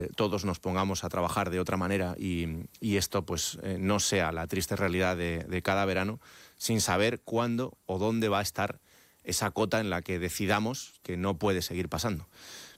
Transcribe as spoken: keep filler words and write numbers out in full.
todos nos pongamos a trabajar de otra manera y, y esto pues eh, no sea la triste realidad de, de cada verano, sin saber cuándo o dónde va a estar esa cota en la que decidamos que no puede seguir pasando.